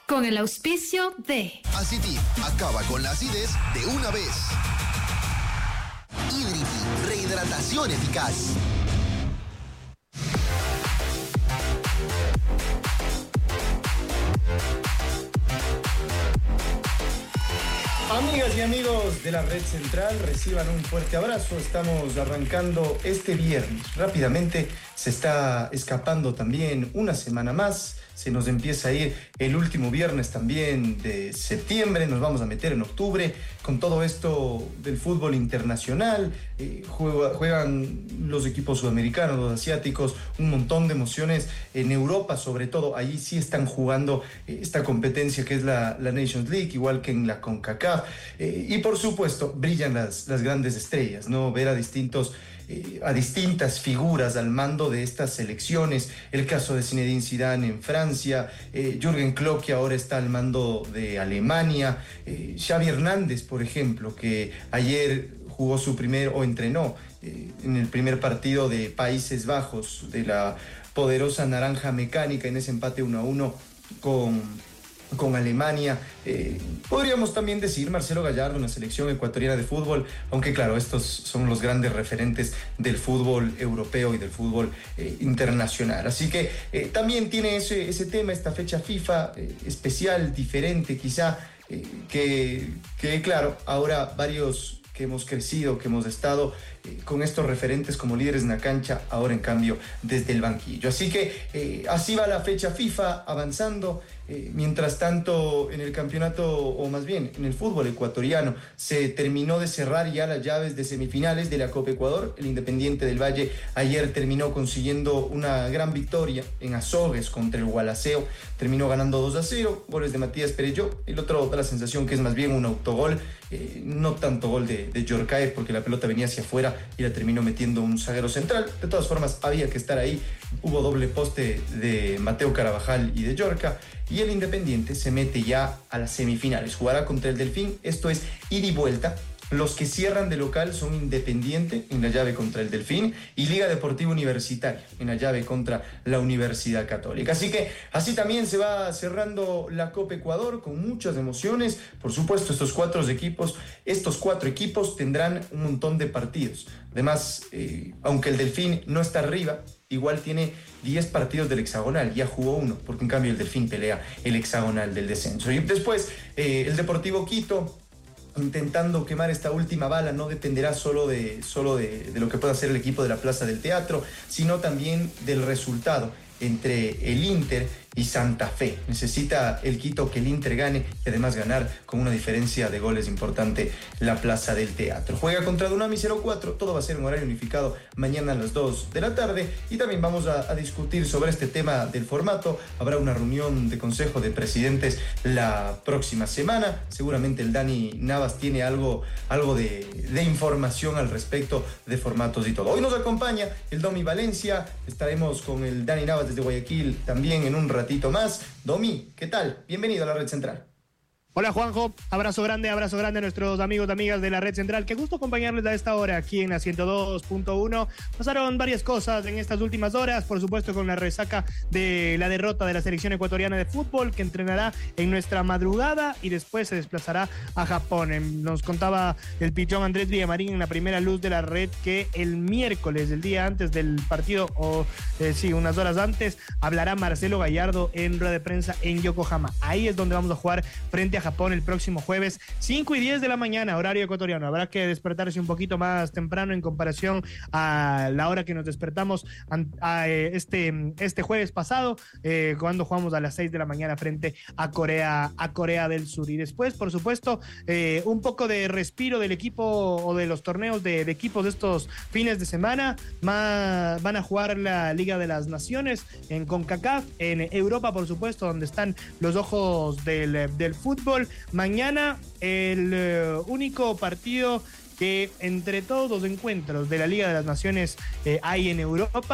con el auspicio de Acitip, acaba con la acidez de una vez. Hídriti, rehidratación eficaz. Amigas y amigos de la Red Central, reciban un fuerte abrazo. Estamos arrancando este viernes. Rápidamente se está escapando también una semana más. Se nos empieza a ir el último viernes también de septiembre. Nos vamos a meter en octubre con todo esto del fútbol internacional. Juegan los equipos sudamericanos, los asiáticos, un montón de emociones. En Europa, sobre todo, allí sí están jugando esta competencia que es la Nations League, igual que en la CONCACAF. Y por supuesto, brillan las grandes estrellas, ¿no? Ver a distintas figuras al mando de estas selecciones. El caso de Zinedine Zidane en Francia, Jürgen Klopp, que ahora está al mando de Alemania, Xavi Hernández, por ejemplo, que ayer jugó entrenó en el primer partido de Países Bajos, de la poderosa naranja mecánica, en ese empate 1-1 con Alemania. Podríamos también decir Marcelo Gallardo, una selección ecuatoriana de fútbol, aunque claro, estos son los grandes referentes del fútbol europeo y del fútbol internacional. Así que también tiene ese tema, esta fecha FIFA especial, diferente quizá, que claro, ahora varios que hemos crecido, que hemos estado con estos referentes como líderes en la cancha, ahora en cambio desde el banquillo. Así que así va la fecha FIFA avanzando. Mientras tanto, en el campeonato, o más bien en el fútbol ecuatoriano, se terminó de cerrar ya las llaves de semifinales de la Copa Ecuador. El Independiente del Valle ayer terminó consiguiendo una gran victoria en Azogues contra el Gualaceo. Terminó ganando 2-0, goles de Matías Perelló. El otro da la sensación que es más bien un autogol, no tanto gol de Yorcaev, porque la pelota venía hacia afuera y la terminó metiendo un zaguero central. De todas formas, había que estar ahí. Hubo doble poste de Mateo Carabajal y de Yorca. Y el Independiente se mete ya a las semifinales. Jugará contra el Delfín. Esto es ida y vuelta. Los que cierran de local son Independiente en la llave contra el Delfín y Liga Deportiva Universitaria en la llave contra la Universidad Católica. Así que así también se va cerrando la Copa Ecuador con muchas emociones. Por supuesto, estos cuatro equipos tendrán un montón de partidos. Además, aunque el Delfín no está arriba, igual tiene 10 partidos del hexagonal, ya jugó uno, porque en cambio el Delfín pelea el hexagonal del descenso. Y después el Deportivo Quito, intentando quemar esta última bala, no dependerá solo de lo que pueda hacer el equipo de la Plaza del Teatro, sino también del resultado entre el Inter y Santa Fe. Necesita el Quito que el Inter gane y además ganar con una diferencia de goles importante la Plaza del Teatro. Juega contra Dunami 04, todo va a ser en horario unificado mañana a las 2 de la tarde y también vamos a discutir sobre este tema del formato. Habrá una reunión de consejo de presidentes la próxima semana. Seguramente el Dani Navas tiene algo de información al respecto de formatos y todo. Hoy nos acompaña el Domi Valencia, estaremos con el Dani Navas desde Guayaquil también en un ratito más. Domi, ¿qué tal? Bienvenido a la Red Central. Hola Juanjo, abrazo grande a nuestros amigos y amigas de la Red Central. Qué gusto acompañarles a esta hora aquí en la 102.1. Pasaron varias cosas en estas últimas horas, por supuesto con la resaca de la derrota de la selección ecuatoriana de fútbol, que entrenará en nuestra madrugada y después se desplazará a Japón. Nos contaba el pichón Andrés Villamarín en la primera luz de la red que el miércoles, el día antes del partido, unas horas antes, hablará Marcelo Gallardo en rueda de prensa en Yokohama. Ahí es donde vamos a jugar frente a Japón el próximo jueves, 5:10 de la mañana, horario ecuatoriano. Habrá que despertarse un poquito más temprano en comparación a la hora que nos despertamos este jueves pasado, cuando jugamos a las 6 de la mañana frente a Corea del Sur. Y después, por supuesto, un poco de respiro del equipo o de los torneos de equipos de estos fines de semana. Van a jugar la Liga de las Naciones en CONCACAF, en Europa, por supuesto, donde están los ojos del fútbol. Mañana el único partido que entre todos los encuentros de la Liga de las Naciones hay en Europa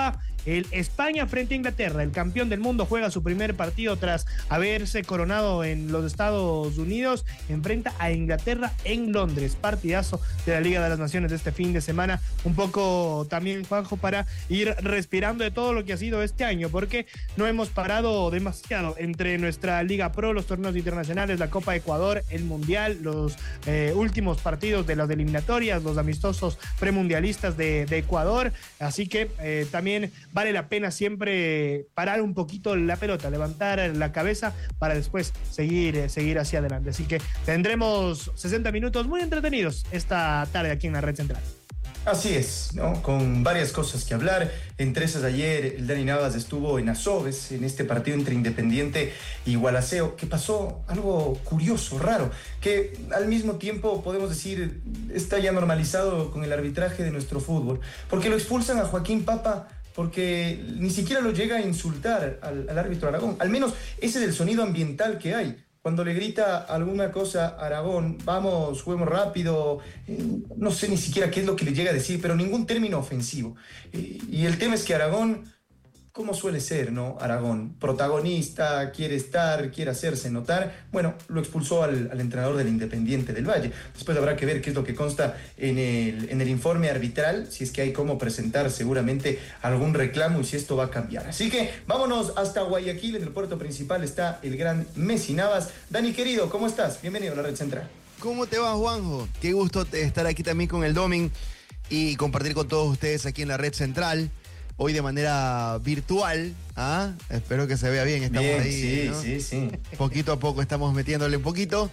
El España frente a Inglaterra, el campeón del mundo juega su primer partido tras haberse coronado en los Estados Unidos, enfrenta a Inglaterra en Londres, partidazo de la Liga de las Naciones de este fin de semana, un poco también, Juanjo, para ir respirando de todo lo que ha sido este año, porque no hemos parado demasiado entre nuestra Liga Pro, los torneos internacionales, la Copa Ecuador, el Mundial, los últimos partidos de las eliminatorias, los amistosos premundialistas de Ecuador, así que también vale la pena siempre parar un poquito la pelota, levantar la cabeza para después seguir hacia adelante, así que tendremos 60 minutos muy entretenidos esta tarde aquí en la Red Central. Así es, ¿no? Con varias cosas que hablar. Entre esas, ayer el Dani Navas estuvo en Azogues, en este partido entre Independiente y Gualaceo, que pasó algo curioso, raro, que al mismo tiempo podemos decir está ya normalizado con el arbitraje de nuestro fútbol, porque lo expulsan a Joaquín Papa porque ni siquiera lo llega a insultar al árbitro Aragón. Al menos ese es el sonido ambiental que hay. Cuando le grita alguna cosa a Aragón, vamos, juguemos rápido, no sé ni siquiera qué es lo que le llega a decir, pero ningún término ofensivo. Y el tema es que Aragón, como suele ser, ¿no? Aragón, protagonista, quiere estar, quiere hacerse notar. Bueno, lo expulsó al entrenador del Independiente del Valle. Después habrá que ver qué es lo que consta en el informe arbitral, si es que hay cómo presentar seguramente algún reclamo y si esto va a cambiar. Así que vámonos hasta Guayaquil, en el puerto principal está el gran Messi Navas. Dani, querido, ¿cómo estás? Bienvenido a la Red Central. ¿Cómo te va, Juanjo? Qué gusto estar aquí también con el Domin y compartir con todos ustedes aquí en la Red Central. Hoy de manera virtual, ¿ah? Espero que se vea bien, estamos bien, ahí, sí, ¿no? sí. Poquito a poco estamos metiéndole un poquito.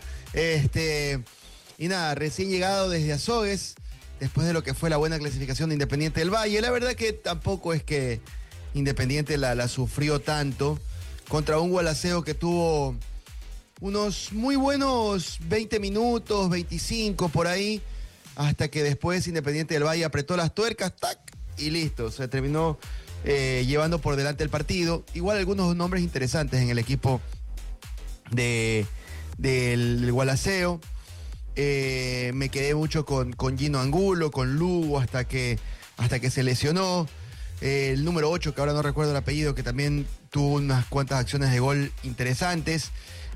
Y nada, recién llegado desde Azogues, después de lo que fue la buena clasificación de Independiente del Valle. La verdad que tampoco es que Independiente la sufrió tanto contra un Gualaceo que tuvo unos muy buenos 20 minutos, 25 por ahí, hasta que después Independiente del Valle apretó las tuercas, ¡tac! Y listo, se terminó llevando por delante el partido. Igual algunos nombres interesantes en el equipo del Gualaceo. Me quedé mucho con Gino Angulo, con Lugo, hasta que se lesionó. El número 8, que ahora no recuerdo el apellido, que también tuvo unas cuantas acciones de gol interesantes.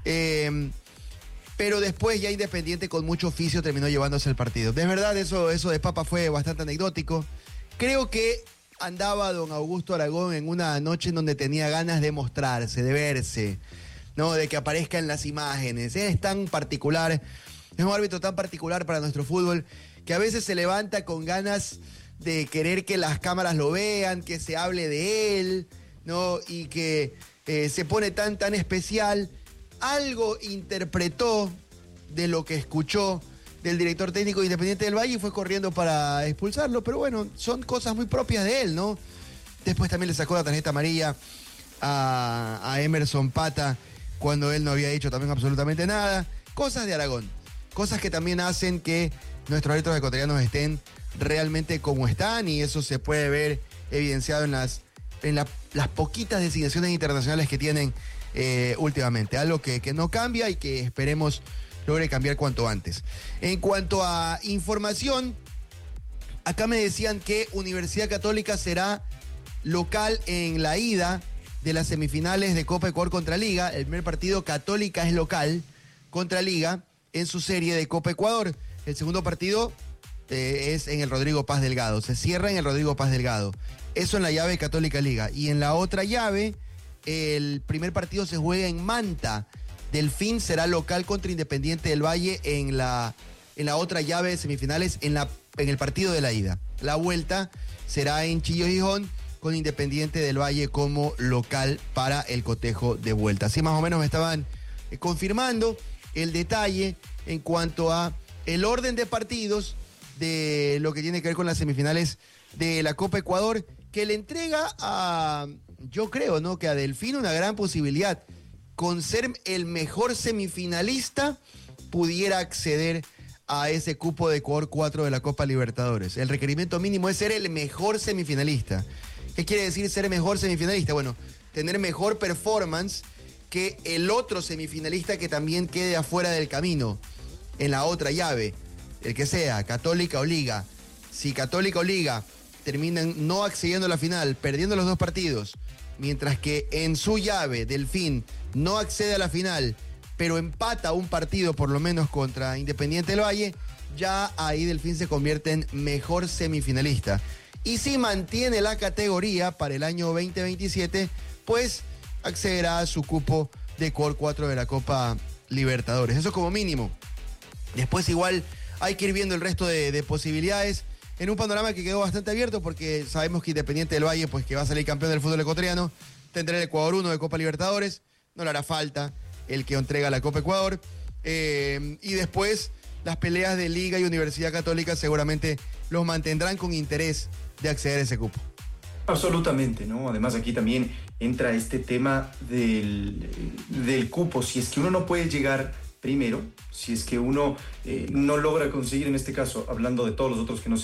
Pero después ya Independiente con mucho oficio terminó llevándose el partido. De verdad, eso de Papa fue bastante anecdótico. Creo que andaba don Augusto Aragón en una noche en donde tenía ganas de mostrarse, de verse, ¿no? De que aparezca en las imágenes. Es tan particular, es un árbitro tan particular para nuestro fútbol, que a veces se levanta con ganas de querer que las cámaras lo vean, que se hable de él, ¿no? Y que se pone tan especial. Algo interpretó de lo que escuchó del director técnico Independiente del Valle y fue corriendo para expulsarlo, pero bueno, son cosas muy propias de él, ¿no? Después también le sacó la tarjeta amarilla a Emerson Pata cuando él no había hecho también absolutamente nada. Cosas de Aragón, cosas que también hacen que nuestros árbitros ecuatorianos estén realmente como están, y eso se puede ver evidenciado en las poquitas designaciones internacionales que tienen últimamente, algo que no cambia y que esperemos logre cambiar cuanto antes. En cuanto a información, acá me decían que Universidad Católica será local en la ida de las semifinales de Copa Ecuador contra Liga. El primer partido, Católica es local contra Liga en su serie de Copa Ecuador. El segundo partido es en el Rodrigo Paz Delgado. Se cierra en el Rodrigo Paz Delgado. Eso en la llave Católica Liga. Y en la otra llave, el primer partido se juega en Manta. Delfín será local contra Independiente del Valle en la otra llave de semifinales en el partido de la ida. La vuelta será en Chillo Gijón con Independiente del Valle como local para el cotejo de vuelta. Así más o menos me estaban confirmando el detalle en cuanto a el orden de partidos de lo que tiene que ver con las semifinales de la Copa Ecuador, que le entrega yo creo, ¿no?, que a Delfín una gran posibilidad. Con ser el mejor semifinalista, pudiera acceder a ese cupo de Ecuador 4 de la Copa Libertadores. El requerimiento mínimo es ser el mejor semifinalista. ¿Qué quiere decir ser mejor semifinalista? Bueno, tener mejor performance que el otro semifinalista que también quede afuera del camino en la otra llave, el que sea, Católica o Liga. Si Católica o Liga terminan no accediendo a la final, perdiendo los 2 partidos, mientras que en su llave Delfín no accede a la final, pero empata un partido por lo menos contra Independiente del Valle, ya ahí Delfín se convierte en mejor semifinalista. Y si mantiene la categoría para el año 2027, pues accederá a su cupo de Core 4 de la Copa Libertadores. Eso como mínimo. Después igual hay que ir viendo el resto de posibilidades en un panorama que quedó bastante abierto, porque sabemos que Independiente del Valle, pues que va a salir campeón del fútbol ecuatoriano, tendrá el Ecuador 1 de Copa Libertadores, no le hará falta el que entrega la Copa Ecuador, y después las peleas de Liga y Universidad Católica seguramente los mantendrán con interés de acceder a ese cupo. Absolutamente, ¿no? Además aquí también entra este tema del cupo. Si es que uno no puede llegar primero, si es que uno no logra conseguir, en este caso, hablando de todos los otros que no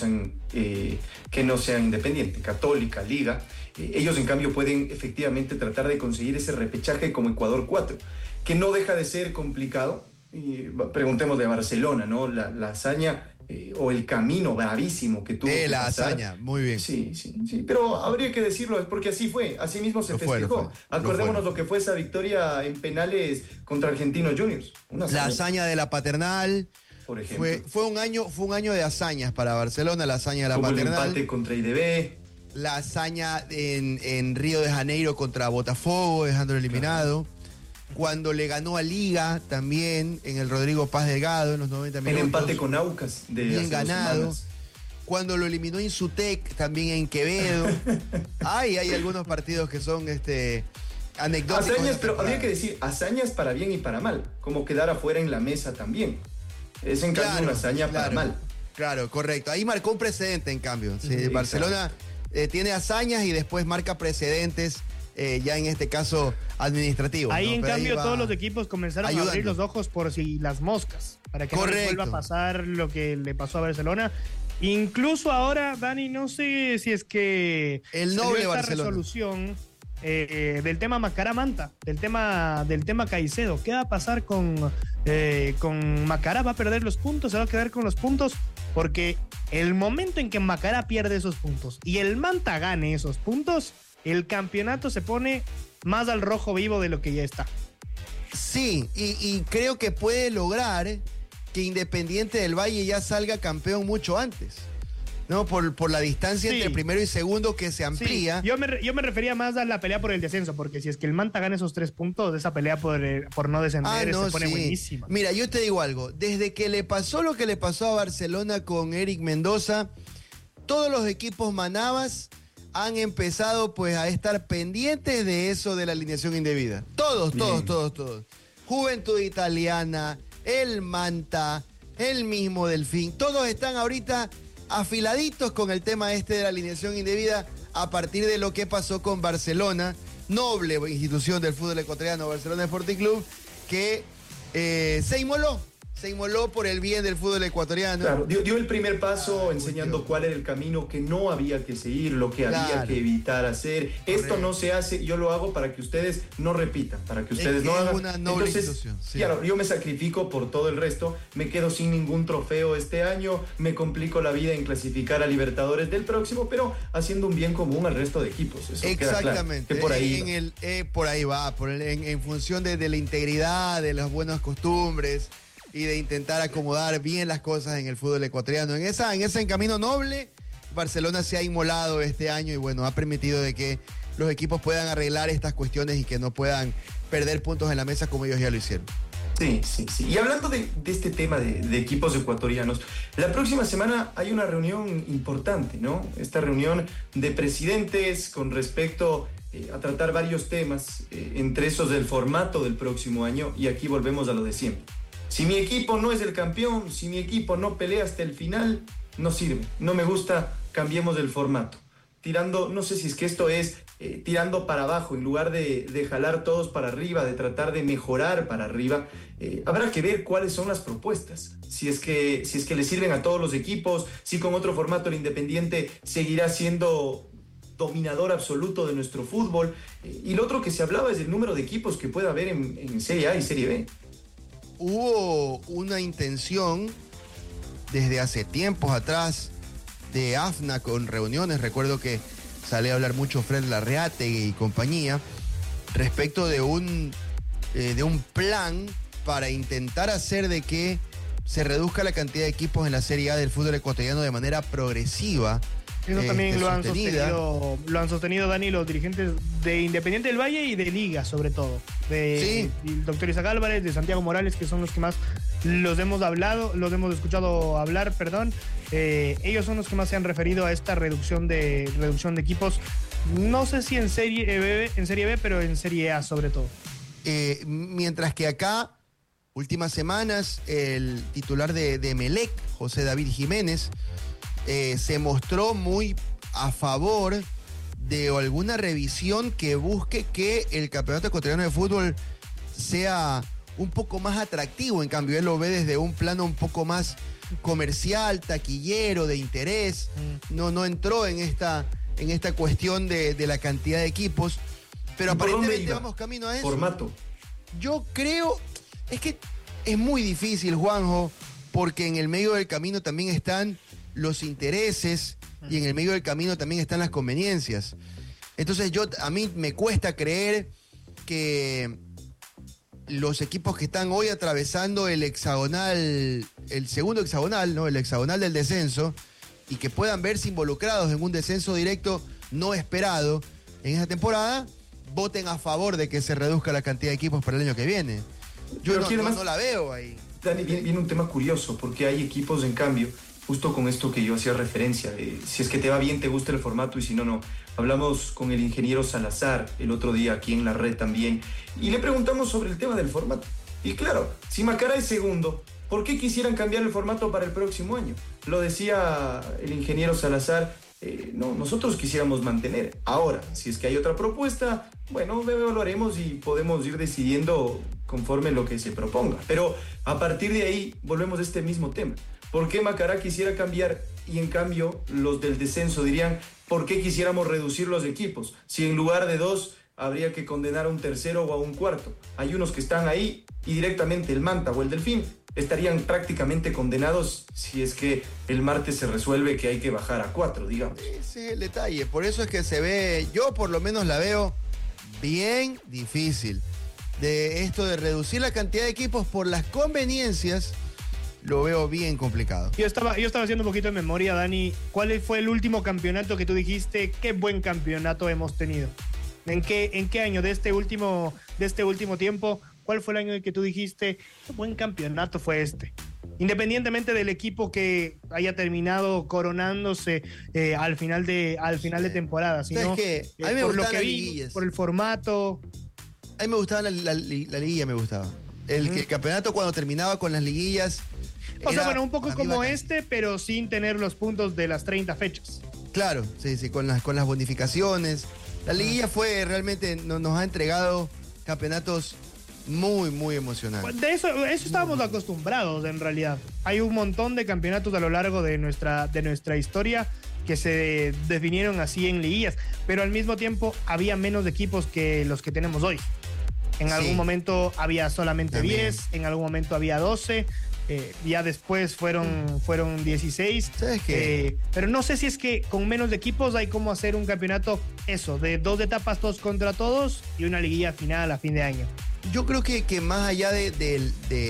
sean Independiente, Católica, Liga, ellos en cambio pueden efectivamente tratar de conseguir ese repechaje como Ecuador 4, que no deja de ser complicado. Preguntemos de Barcelona, ¿no? La hazaña o el camino bravísimo que tuvo que la pasar. hazaña, muy bien. Sí, pero habría que decirlo, porque así fue, así mismo se festejó. Acordémonos lo que fue esa victoria en penales contra Argentinos Juniors. La hazaña de la Paternal, por ejemplo. Fue un año de hazañas para Barcelona, la hazaña de la Paternal. El empate contra IDB. La hazaña en Río de Janeiro contra Botafogo, dejándolo eliminado. Cuando le ganó a Liga también en el Rodrigo Paz Delgado en los 90 minutos. El empate con Aucas de bien ganado. Cuando lo eliminó Insutec también en Quevedo. Hay algunos partidos que son anecdóticos. Hazañas, pero habría que decir hazañas para bien y para mal, como quedar afuera en la mesa también. Es en cambio una hazaña para mal. Claro, correcto. Ahí marcó un precedente en cambio. Sí, Barcelona tiene hazañas y después marca precedentes. Ya en este caso administrativo. Ahí, ¿no? En Pero cambio ahí todos los equipos comenzaron a abrir los ojos por si las moscas, para que no les vuelva a pasar lo que le pasó a Barcelona. Incluso ahora, Dani, no sé si es que el noble esta Barcelona resolución del tema Macará-Manta, del tema Caicedo. ¿Qué va a pasar con Macará? ¿Va a perder los puntos? ¿Se va a quedar con los puntos? Porque el momento en que Macará pierde esos puntos y el Manta gane esos puntos, el campeonato se pone más al rojo vivo de lo que ya está. Sí, y creo que puede lograr que Independiente del Valle ya salga campeón mucho antes, ¿no? Por la distancia entre primero y segundo que se amplía. Sí. Yo me refería más a la pelea por el descenso, porque si es que el Manta gana esos 3 puntos, esa pelea por no descender se pone buenísima. Mira, yo te digo algo, desde que le pasó lo que le pasó a Barcelona con Eric Mendoza, todos los equipos manabas han empezado pues a estar pendientes de eso de la alineación indebida. Todos. Juventud Italiana, el Manta, el mismo Delfín, todos están ahorita afiladitos con el tema de la alineación indebida a partir de lo que pasó con Barcelona, noble institución del fútbol ecuatoriano, Barcelona Sporting Club, que se inmoló por el bien del fútbol ecuatoriano. Claro, dio el primer paso enseñando cuál era el camino que no había que seguir, lo que había que evitar hacer. Correcto. Esto no se hace, yo lo hago para que ustedes no repitan, para que ustedes no hagan. Una noble Entonces, claro, yo me sacrifico por todo el resto, me quedo sin ningún trofeo este año, me complico la vida en clasificar a Libertadores del próximo, pero haciendo un bien común al resto de equipos. Eso exactamente. Queda claro, por ahí va, en función de la integridad, de las buenas costumbres y de intentar acomodar bien las cosas en el fútbol ecuatoriano. En ese camino noble, Barcelona se ha inmolado este año y bueno, ha permitido de que los equipos puedan arreglar estas cuestiones y que no puedan perder puntos en la mesa como ellos ya lo hicieron. Sí. Y hablando de este tema de equipos ecuatorianos, la próxima semana hay una reunión importante, ¿no? Esta reunión de presidentes con respecto a tratar varios temas, entre esos del formato del próximo año, y aquí volvemos a lo de siempre. Si mi equipo no es el campeón, si mi equipo no pelea hasta el final, no sirve. No me gusta, cambiemos el formato. Tirando, no sé si es que esto es tirando para abajo, en lugar de jalar todos para arriba, de tratar de mejorar para arriba. Habrá que ver cuáles son las propuestas. Si es que le sirven a todos los equipos, si con otro formato el Independiente seguirá siendo dominador absoluto de nuestro fútbol. Y lo otro que se hablaba es el número de equipos que puede haber en Serie A y Serie B. Hubo una intención desde hace tiempos atrás de AFNA con reuniones. Recuerdo que sale a hablar mucho Fred Larreategui y compañía respecto de un plan para intentar hacer de que se reduzca la cantidad de equipos en la Serie A del fútbol ecuatoriano de manera progresiva. Eso también lo han sostenido, Dani, los dirigentes de Independiente del Valle y de Liga, sobre todo. El doctor Isaac Álvarez, de Santiago Morales, que son los que más los hemos escuchado hablar, perdón. Ellos son los que más se han referido a esta reducción de equipos. No sé si en Serie B, pero en Serie A sobre todo. Mientras que acá, últimas semanas, el titular de Emelec, José David Jiménez, se mostró muy a favor de alguna revisión que busque que el campeonato ecuatoriano de fútbol sea un poco más atractivo. En cambio, él lo ve desde un plano un poco más comercial, taquillero, de interés. No entró en esta cuestión de la cantidad de equipos, pero aparentemente vamos camino a eso. Formato. Yo creo, es que es muy difícil, Juanjo, porque en el medio del camino también están los intereses y en el medio del camino también están las conveniencias. Entonces a mí me cuesta creer que los equipos que están hoy atravesando el segundo hexagonal, ¿no? El hexagonal del descenso, y que puedan verse involucrados en un descenso directo no esperado en esta temporada, voten a favor de que se reduzca la cantidad de equipos para el año que viene. Yo no la veo ahí. Dani, viene un tema curioso, porque hay equipos, en cambio, justo con esto que yo hacía referencia, si es que te va bien, te gusta el formato, y si no, no. Hablamos con el ingeniero Salazar el otro día aquí en la red también, y le preguntamos sobre el tema del formato. Y claro, si Macará es segundo, ¿por qué quisieran cambiar el formato para el próximo año? Lo decía el ingeniero Salazar, nosotros quisiéramos mantener. Ahora, si es que hay otra propuesta, bueno, lo haremos y podemos ir decidiendo conforme lo que se proponga. Pero a partir de ahí volvemos a este mismo tema. ¿Por qué Macará quisiera cambiar y en cambio los del descenso dirían por qué quisiéramos reducir los equipos? Si en lugar de 2 habría que condenar a un tercero o a un cuarto. Hay unos que están ahí y directamente el Manta o el Delfín estarían prácticamente condenados si es que el martes se resuelve que hay que bajar a 4, digamos. Ese es el detalle. Por eso es que se ve, yo por lo menos la veo bien difícil. De esto de reducir la cantidad de equipos por las conveniencias, lo veo bien complicado. Yo estaba haciendo un poquito de memoria, Dani. ¿Cuál fue el último campeonato que tú dijiste? Qué buen campeonato hemos tenido. ¿En qué año de este último tiempo? ¿Cuál fue el año en que tú dijiste qué buen campeonato fue este? Independientemente del equipo que haya terminado coronándose al final de temporada, sino a mí me por lo que las vi, liguillas. por el formato. A mí me gustaba la liguilla, me gustaba. El campeonato cuando terminaba con las liguillas. O sea, bueno, un poco como pero sin tener los puntos de las 30 fechas. Claro, sí, con las bonificaciones. La liguilla realmente nos ha entregado campeonatos muy, muy emocionantes. De eso estábamos acostumbrados, en realidad. Hay un montón de campeonatos a lo largo de nuestra historia que se definieron así en liguillas, pero al mismo tiempo había menos equipos que los que tenemos hoy. En algún momento había solamente 10, en algún momento había 12, ya después fueron 16. ¿Sabes qué? Pero no sé si es que con menos equipos hay como hacer un campeonato, de 2 etapas todos contra todos y una liguilla final a fin de año. Yo creo que más allá del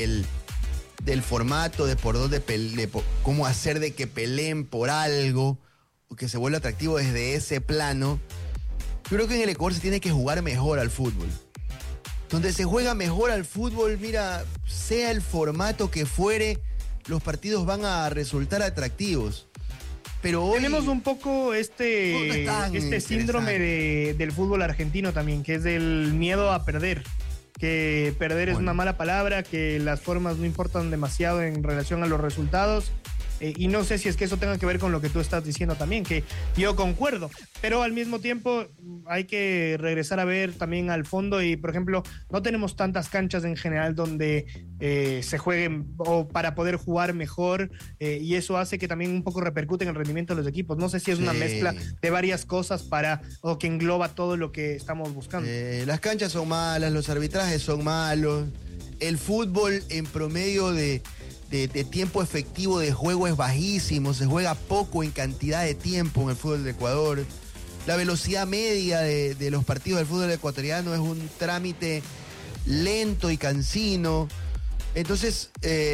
formato, de por dónde cómo hacer de que peleen por algo, o que se vuelva atractivo desde ese plano, yo creo que en el Ecuador se tiene que jugar mejor al fútbol. Donde se juega mejor al fútbol, mira, sea el formato que fuere, los partidos van a resultar atractivos. Pero hoy tenemos un poco este síndrome del fútbol argentino también, que es el miedo a perder. Que perder es una mala palabra, que las formas no importan demasiado en relación a los resultados. Y no sé si es que eso tenga que ver con lo que tú estás diciendo también, que yo concuerdo, pero al mismo tiempo hay que regresar a ver también al fondo y, por ejemplo, no tenemos tantas canchas en general donde se jueguen o para poder jugar mejor, y eso hace que también un poco repercute en el rendimiento de los equipos. No sé si es una mezcla de varias cosas o que engloba todo lo que estamos buscando. Las canchas son malas, los arbitrajes son malos, el fútbol en promedio de de tiempo efectivo de juego es bajísimo, se juega poco en cantidad de tiempo en el fútbol de Ecuador. La velocidad media de los partidos del fútbol ecuatoriano es un trámite lento y cansino. Entonces,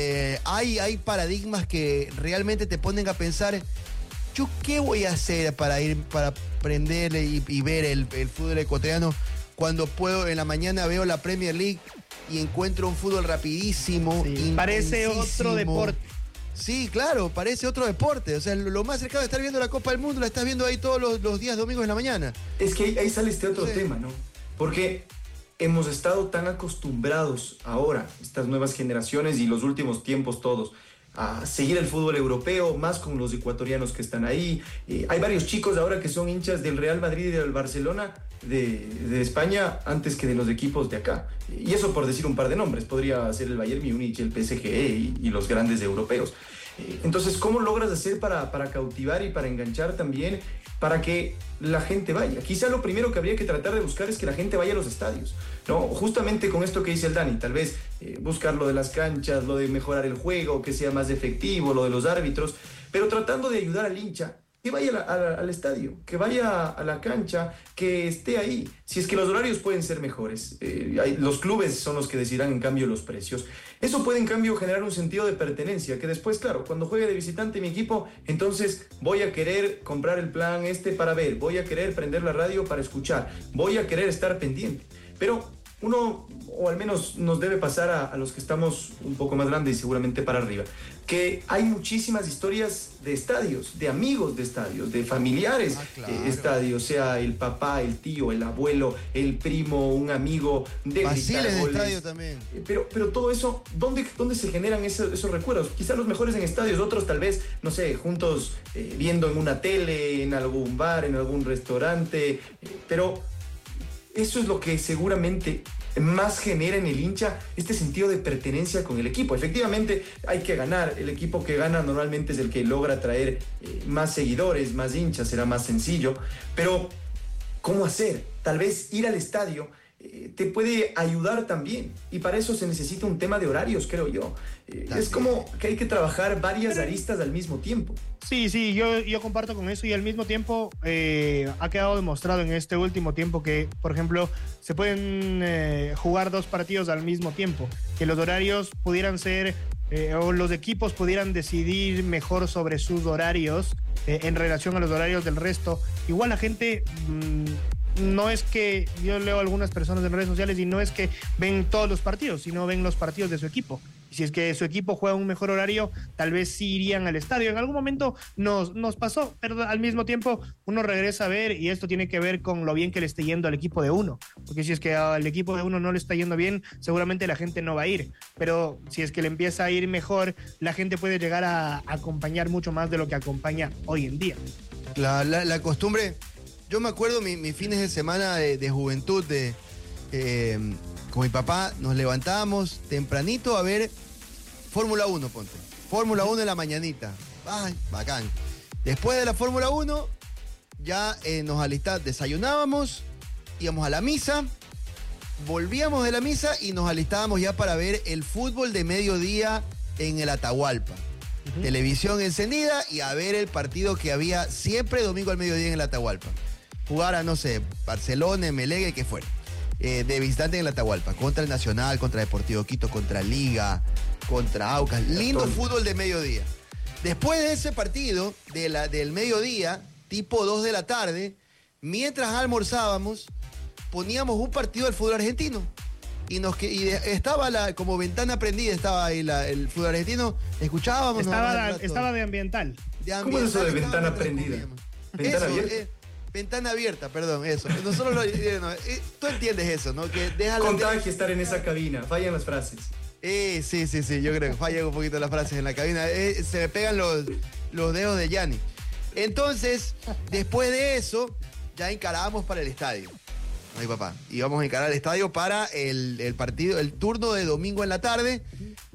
hay paradigmas que realmente te ponen a pensar, ¿yo qué voy a hacer para aprender y ver el fútbol ecuatoriano cuando puedo, en la mañana veo la Premier League y encuentro un fútbol rapidísimo? Sí, parece otro deporte. Sí, claro, parece otro deporte. O sea, lo más cercano de estar viendo la Copa del Mundo la estás viendo ahí todos los días domingos en la mañana. Es que ahí sale este otro tema, ¿no? Porque hemos estado tan acostumbrados ahora, estas nuevas generaciones y los últimos tiempos todos, a seguir el fútbol europeo, más con los ecuatorianos que están ahí. Hay varios chicos ahora que son hinchas del Real Madrid y del Barcelona de España antes que de los equipos de acá. Y eso por decir un par de nombres. Podría ser el Bayern Múnich, el PSG y los grandes europeos. Entonces, ¿cómo logras hacer para cautivar y para enganchar también, para que la gente vaya? Quizá lo primero que habría que tratar de buscar es que la gente vaya a los estadios, ¿no? Justamente con esto que dice el Dani, tal vez buscar lo de las canchas, lo de mejorar el juego, que sea más efectivo, lo de los árbitros, pero tratando de ayudar al hincha que vaya al estadio, que vaya a la cancha, que esté ahí. Si es que los horarios pueden ser mejores, los clubes son los que decidirán en cambio los precios. Eso puede en cambio generar un sentido de pertenencia, que después, claro, cuando juegue de visitante mi equipo, entonces voy a querer comprar el plan para ver, voy a querer prender la radio para escuchar, voy a querer estar pendiente. Pero uno, o al menos nos debe pasar a los que estamos un poco más grandes y seguramente para arriba, que hay muchísimas historias de estadios, de amigos de estadios, de familiares estadios, sea el papá, el tío, el abuelo, el primo, un amigo de Basile en estadio también. Pero todo eso, ¿dónde se generan esos recuerdos? Quizás los mejores en estadios, otros tal vez, no sé, juntos viendo en una tele, en algún bar, en algún restaurante, pero eso es lo que seguramente más genera en el hincha este sentido de pertenencia con el equipo. Efectivamente hay que ganar, el equipo que gana normalmente es el que logra traer más seguidores, más hinchas, será más sencillo, pero ¿cómo hacer? Tal vez ir al estadio te puede ayudar también, y para eso se necesita un tema de horarios, creo yo. Es como que hay que trabajar varias aristas al mismo tiempo. Sí, yo comparto con eso, y al mismo tiempo ha quedado demostrado en este último tiempo que, por ejemplo, se pueden jugar dos partidos al mismo tiempo, que los horarios pudieran ser, o los equipos pudieran decidir mejor sobre sus horarios en relación a los horarios del resto. Igual la gente... no es que yo leo a algunas personas en redes sociales y no es que ven todos los partidos, sino ven los partidos de su equipo. Y si es que su equipo juega un mejor horario, tal vez sí irían al estadio. En algún momento nos pasó, pero al mismo tiempo uno regresa a ver, y esto tiene que ver con lo bien que le esté yendo al equipo de uno. Porque si es que al equipo de uno no le está yendo bien, seguramente la gente no va a ir. Pero si es que le empieza a ir mejor, la gente puede llegar a acompañar mucho más de lo que acompaña hoy en día. La costumbre... Yo me acuerdo mis fines de semana de juventud, con mi papá nos levantábamos tempranito a ver Fórmula 1, ponte. Fórmula 1 en la mañanita. ¡Ay, bacán! Después de la Fórmula 1, ya nos alistamos, desayunábamos, íbamos a la misa, volvíamos de la misa y nos alistábamos ya para ver el fútbol de mediodía en el Atahualpa. Televisión encendida y a ver el partido que había siempre domingo al mediodía en el Atahualpa. Jugar a, no sé, Barcelona, Emelec, que fuera. De visitante en el Atahualpa, contra el Nacional, contra Deportivo Quito, contra Liga, contra Aucas. Lindo fútbol de mediodía. Después de ese partido, del mediodía, tipo 2 de la tarde, mientras almorzábamos, poníamos un partido del fútbol argentino. Y estaba como ventana prendida, estaba ahí el fútbol argentino, escuchábamos. Estaba de ambiental. ¿Cómo es eso de ventana prendida? ¿Ventana abierta? Ventana abierta, perdón, eso. Nosotros tú entiendes eso, ¿no? Que contagia estar en esa cabina, fallan las frases. Sí, yo creo que fallan un poquito las frases en la cabina. Se me pegan los dedos de Yanni. Entonces, después de eso, ya encarábamos para el estadio. Íbamos a encarar el estadio para el partido, el turno de domingo en la tarde.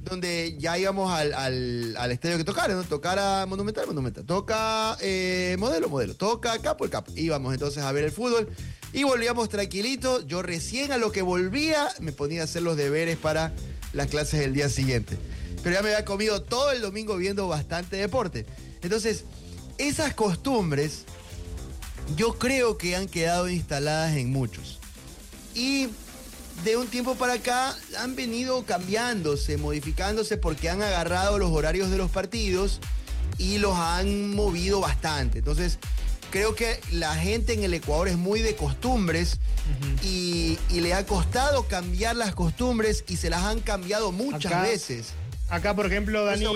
donde ya íbamos al estadio que tocara, ¿no? Tocara Monumental, toca Modelo, toca Capo, el Capo. Íbamos entonces a ver el fútbol y volvíamos tranquilitos. Yo recién a lo que volvía me ponía a hacer los deberes para las clases del día siguiente. Pero ya me había comido todo el domingo viendo bastante deporte. Entonces, esas costumbres yo creo que han quedado instaladas en muchos. Y de un tiempo para acá han venido cambiándose, modificándose, porque han agarrado los horarios de los partidos y los han movido bastante. Entonces, creo que la gente en el Ecuador es muy de costumbres y le ha costado cambiar las costumbres y se las han cambiado muchas veces. Acá, por ejemplo, Dani,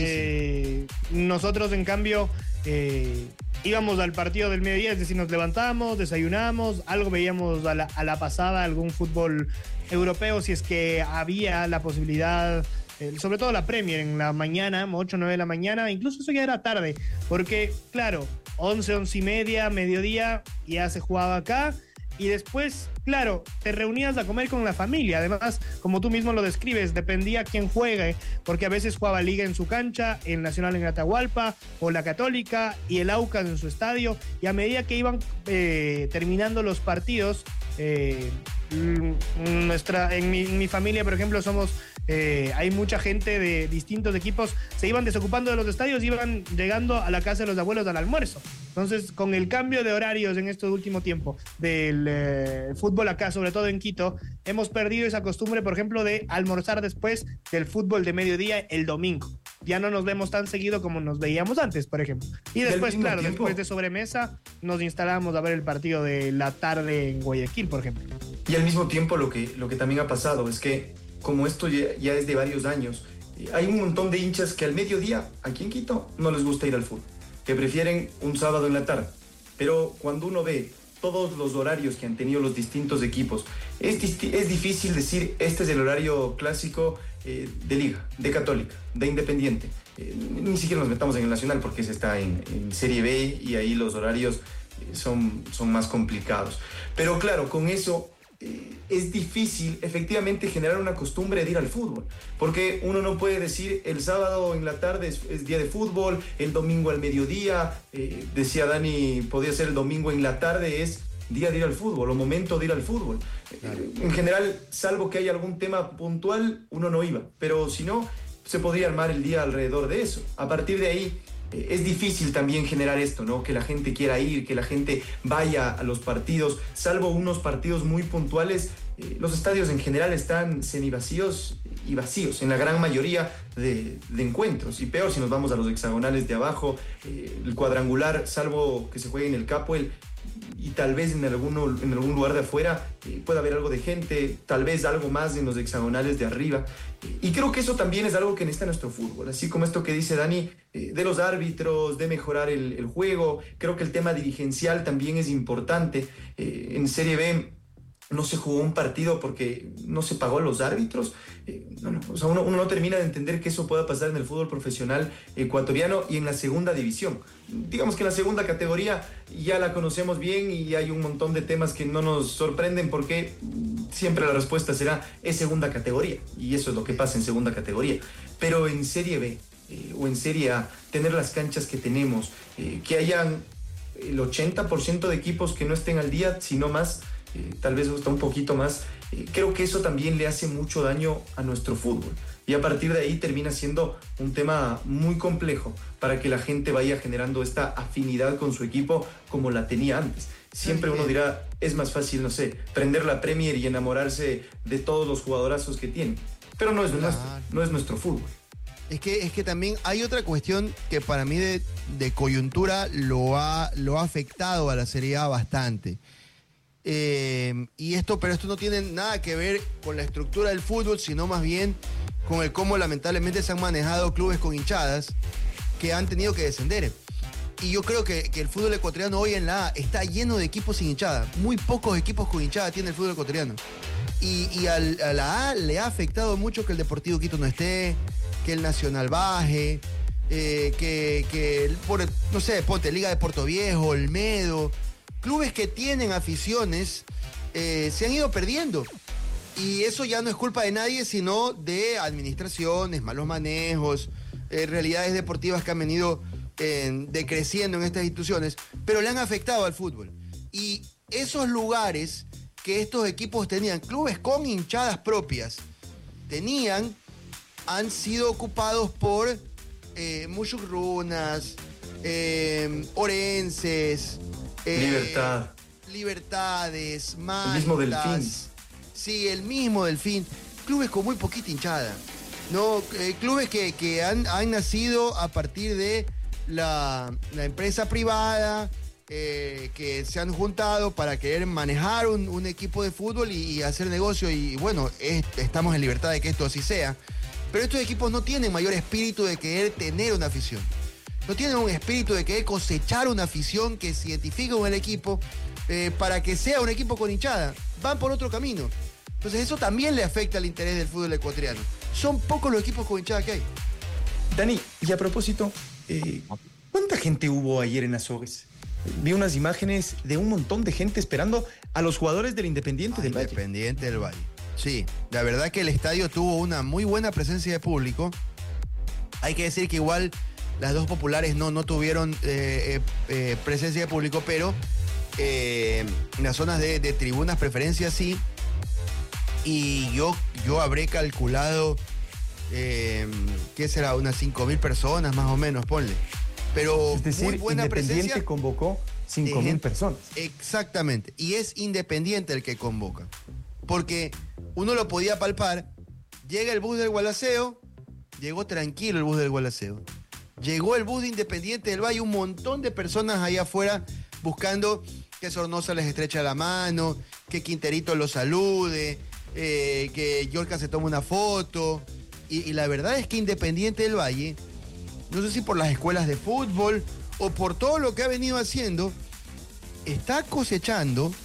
nosotros en cambio íbamos al partido del mediodía, es decir, nos levantamos, desayunamos, algo veíamos a la pasada, algún fútbol europeo, si es que había la posibilidad, sobre todo la Premier en la mañana, 8 o 9 de la mañana, incluso eso ya era tarde, porque claro, 11, 11 y media, mediodía, ya se jugaba acá. Y después, claro, te reunías a comer con la familia. Además, como tú mismo lo describes, dependía quién juegue, porque a veces jugaba Liga en su cancha, el Nacional en Atahualpa, o la Católica, y el Aucas en su estadio. Y a medida que iban terminando los partidos, en mi familia, por ejemplo, hay mucha gente de distintos equipos, se iban desocupando de los estadios, iban llegando a la casa de los abuelos al almuerzo. Entonces, con el cambio de horarios en este último tiempo del fútbol acá, sobre todo en Quito, hemos perdido esa costumbre, por ejemplo, de almorzar después del fútbol de mediodía el domingo. Ya no nos vemos tan seguido como nos veíamos antes, por ejemplo. Y después, claro, después de sobremesa, nos instalamos a ver el partido de la tarde en Guayaquil, por ejemplo. Y al mismo tiempo lo que también ha pasado es que, como esto ya es de varios años, hay un montón de hinchas que al mediodía, aquí en Quito, no les gusta ir al fútbol, que prefieren un sábado en la tarde. Pero cuando uno ve todos los horarios que han tenido los distintos equipos, es difícil decir, este es el horario clásico de Liga, de Católica, de Independiente. Ni siquiera nos metamos en el Nacional porque se está en Serie B y ahí los horarios son más complicados. Pero claro, con eso es difícil efectivamente generar una costumbre de ir al fútbol, porque uno no puede decir el sábado en la tarde es día de fútbol, el domingo al mediodía, decía Dani, podría ser el domingo en la tarde, es día de ir al fútbol o momento de ir al fútbol. Claro. En general, salvo que haya algún tema puntual, uno no iba, pero si no, se podría armar el día alrededor de eso. A partir de ahí, es difícil también generar esto, ¿no? Que la gente quiera ir, que la gente vaya a los partidos, salvo unos partidos muy puntuales. Los estadios en general están semivacíos y vacíos en la gran mayoría de encuentros. Y peor si nos vamos a los hexagonales de abajo, el cuadrangular, salvo que se juegue en el Capuel y tal vez en algún lugar de afuera pueda haber algo de gente, tal vez algo más en los hexagonales de arriba. Y creo que eso también es algo que necesita nuestro fútbol, así como esto que dice Dani, de los árbitros, de mejorar el juego. Creo que el tema dirigencial también es importante. En Serie B no se jugó un partido porque no se pagó a los árbitros. O sea, uno no termina de entender que eso pueda pasar en el fútbol profesional ecuatoriano y en la segunda división. Digamos que en la segunda categoría ya la conocemos bien y hay un montón de temas que no nos sorprenden porque siempre la respuesta será es segunda categoría y eso es lo que pasa en segunda categoría. Pero en Serie B o en Serie A, tener las canchas que tenemos, que hayan el 80% de equipos que no estén al día, sino más, tal vez hasta un poquito más, creo que eso también le hace mucho daño a nuestro fútbol. Y a partir de ahí termina siendo un tema muy complejo para que la gente vaya generando esta afinidad con su equipo como la tenía antes. Siempre uno dirá, es más fácil, no sé, prender la Premier y enamorarse de todos los jugadorazos que tiene. Pero no es nuestro fútbol. Es que también hay otra cuestión que para mí de coyuntura lo ha afectado a la Serie A bastante. Pero esto no tiene nada que ver con la estructura del fútbol, sino más bien con el cómo lamentablemente se han manejado clubes con hinchadas que han tenido que descender. Y yo creo que el fútbol ecuatoriano hoy en la A está lleno de equipos sin hinchada. Muy pocos equipos con hinchada tiene el fútbol ecuatoriano. Y a la A le ha afectado mucho que el Deportivo Quito no esté, que el Nacional baje, no sé, ponte Liga de Puerto Viejo, Olmedo. Clubes que tienen aficiones se han ido perdiendo. Y eso ya no es culpa de nadie, sino de administraciones, malos manejos, realidades deportivas que han venido decreciendo en estas instituciones, pero le han afectado al fútbol. Y esos lugares que estos equipos tenían, clubes con hinchadas propias, han sido ocupados por muchurunas, orenses, Libertades, Maltas, el mismo Delfín. Sí, el mismo Delfín. Clubes con muy poquita hinchada. ¿No? Clubes que han nacido a partir de la empresa privada, que se han juntado para querer manejar un equipo de fútbol y hacer negocio. Y bueno, estamos en libertad de que esto así sea. Pero estos equipos no tienen mayor espíritu de querer tener una afición. No tienen un espíritu de querer cosechar una afición que se identifique con el equipo para que sea un equipo con hinchada. Van por otro camino. Entonces eso también le afecta al interés del fútbol ecuatoriano. Son pocos los equipos con hinchada que hay. Dani, y a propósito, ¿cuánta gente hubo ayer en Azogues? Vi unas imágenes de un montón de gente esperando a los jugadores del Independiente del Valle. Independiente del Valle. Sí, la verdad que el estadio tuvo una muy buena presencia de público. Hay que decir que igual las dos populares no tuvieron presencia de público, pero en las zonas de tribunas preferencias sí. Y yo habré calculado, ¿qué será? Unas 5.000 personas más o menos, ponle. Pero es decir, muy buena Independiente presencia. Convocó 5.000 personas. Exactamente. Y es Independiente el que convoca. Porque uno lo podía palpar. Llega el bus del Gualaceo. Llegó tranquilo el bus del Gualaceo. Llegó el bus de Independiente del Valle. Un montón de personas allá afuera buscando que Sornosa les estreche la mano, que Quinterito los salude, que Yorka se tome una foto. Y la verdad es que Independiente del Valle, no sé si por las escuelas de fútbol o por todo lo que ha venido haciendo, está cosechando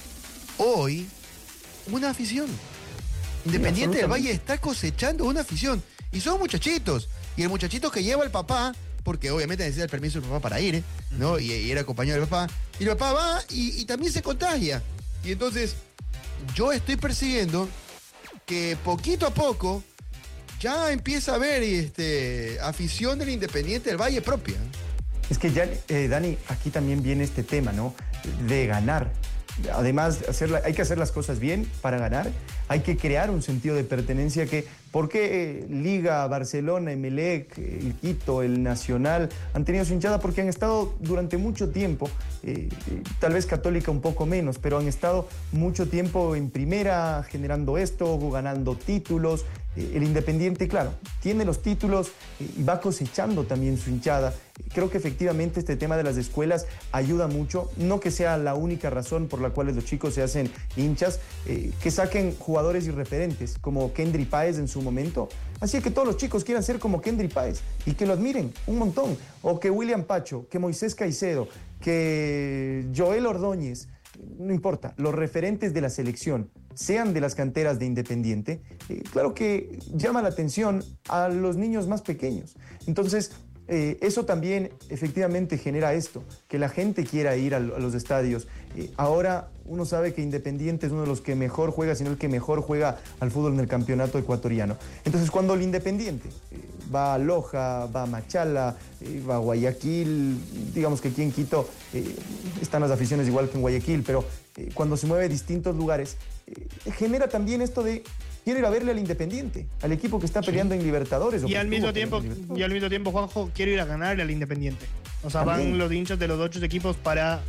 hoy una afición. Independiente del Valle está cosechando una afición. Y son muchachitos. Y el muchachito que lleva al papá, porque obviamente necesita el permiso del papá para ir, ¿no? Y era compañero del papá. Y el papá va y también se contagia. Y entonces yo estoy percibiendo que poquito a poco ya empieza a haber afición del Independiente del Valle propia. Es que ya, Dani, aquí también viene este tema, ¿no? De ganar. Además, hay que hacer las cosas bien para ganar. Hay que crear un sentido de pertenencia que... ¿Por qué Liga, Barcelona, Emelec, el Quito, el Nacional han tenido su hinchada? Porque han estado durante mucho tiempo, tal vez Católica un poco menos, pero han estado mucho tiempo en primera, generando esto, ganando títulos. El Independiente, claro, tiene los títulos y va cosechando también su hinchada. Creo que efectivamente este tema de las escuelas ayuda mucho. No que sea la única razón por la cual los chicos se hacen hinchas, que saquen jugadores y referentes como Kendry Páez en su momento. Así que todos los chicos quieran ser como Kendry Páez y que lo admiren un montón. O que William Pacho, que Moisés Caicedo, que Joel Ordóñez, no importa, los referentes de la selección sean de las canteras de Independiente, claro que llama la atención a los niños más pequeños. Entonces, eso también efectivamente genera esto, que la gente quiera ir a los estadios. Ahora uno sabe que Independiente es uno de los que mejor juega, sino el que mejor juega al fútbol en el campeonato ecuatoriano. Entonces, cuando el Independiente va a Loja, va a Machala, va a Guayaquil, digamos que aquí en Quito están las aficiones igual que en Guayaquil, pero cuando se mueve a distintos lugares, genera también esto de quiero ir a verle al Independiente, al equipo que está peleando en Libertadores. Y al mismo tiempo, Juanjo, quiero ir a ganarle al Independiente. O sea, también van los hinchas de los otros equipos para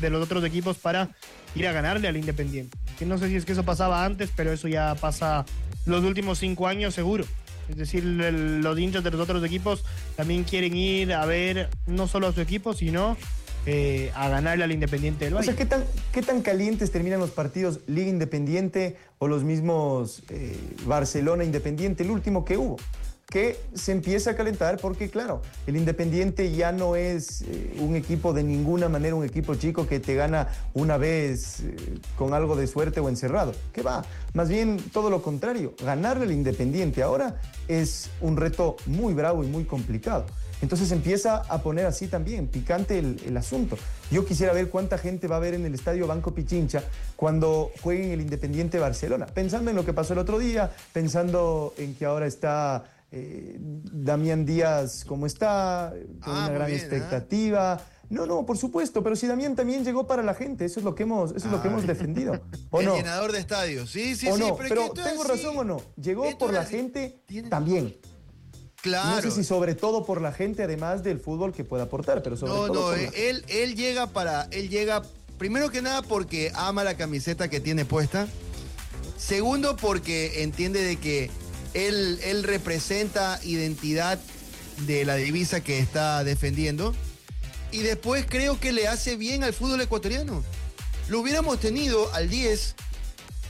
ir a ganarle al Independiente. Que no sé si es que eso pasaba antes, pero eso ya pasa los últimos 5 años seguro. Es decir, los hinchas de los otros equipos también quieren ir a ver no solo a su equipo, sino a ganarle al Independiente del Valle. O sea, ¿qué tan calientes terminan los partidos Liga Independiente o los mismos Barcelona Independiente, el último que hubo? Que se empieza a calentar porque, claro, el Independiente ya no es un equipo de ninguna manera, un equipo chico que te gana una vez con algo de suerte o encerrado. ¿Qué va? Más bien todo lo contrario. Ganarle al Independiente ahora es un reto muy bravo y muy complicado. Entonces empieza a poner así también, picante el asunto. Yo quisiera ver cuánta gente va a ver en el estadio Banco Pichincha cuando jueguen el Independiente Barcelona. Pensando en lo que pasó el otro día, pensando en que ahora está Damián Díaz como está, con una gran expectativa. No, por supuesto, pero si Damián también llegó para la gente, eso es lo que hemos defendido. ¿O el no? llenador de estadios, sí, ¿O sí, no? pero ¿tengo razón o no? Llegó por la gente también. Claro. No sé si sobre todo por la gente, además del fútbol que pueda aportar, pero sobre todo por la gente. Él llega primero que nada porque ama la camiseta que tiene puesta. Segundo, porque entiende de que él representa identidad de la divisa que está defendiendo. Y después creo que le hace bien al fútbol ecuatoriano. Lo hubiéramos tenido al 10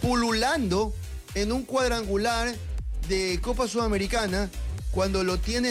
pululando en un cuadrangular de Copa Sudamericana cuando lo tiene